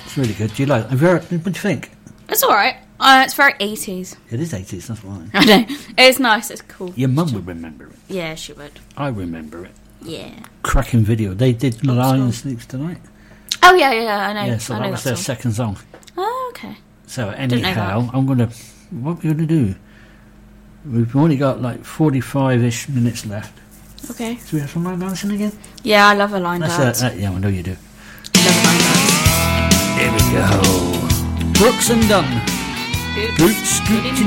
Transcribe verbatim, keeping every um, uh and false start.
It's really good. Do you like it? Have you heard, what do you think? It's alright. Uh, it's very eighties. It is eighties, that's why. I know. It's nice, it's cool. Your mum would remember it. Yeah, she would. I remember it. Yeah. Cracking video. They did Lion Sleeps Tonight. Oh, yeah, yeah, I know. Yeah, so I that know was that their song. second song. Oh, okay. So know anyhow, that. I'm going to... What we're going to do... We've only got like forty-five-ish minutes left. Okay. Do we have some line dancing again? Yeah, I love a line That's dance. a, uh, yeah, I know you do. Love a line dance. Here we go. Brooks and Dunn. Boots. Boots, Scootin'